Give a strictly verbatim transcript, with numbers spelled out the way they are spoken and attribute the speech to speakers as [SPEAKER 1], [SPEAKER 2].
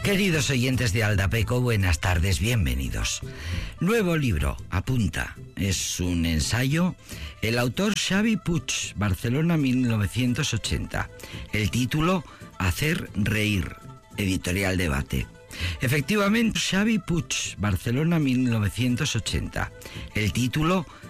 [SPEAKER 1] Queridos oyentes de Aldapeco, buenas tardes, bienvenidos. Nuevo libro, apunta, es un ensayo. El autor Xavi Puig, Barcelona mil novecientos ochenta. El título, Hacer reír, editorial Debate. Efectivamente, Xavi Puig, Barcelona mil novecientos ochenta. El título,